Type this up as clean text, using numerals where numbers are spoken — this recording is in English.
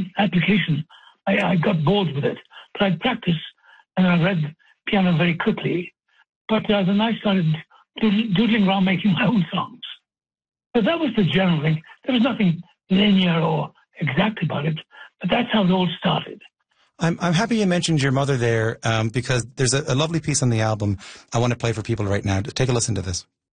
application, I got bored with it. But I practiced and I read piano very quickly. But then I started doodling around making my own songs. So that was the general thing. There was nothing linear or exact about it, but that's how it all started. I'm happy you mentioned your mother there because there's a lovely piece on the album I want to play for people right now. Take a listen to this.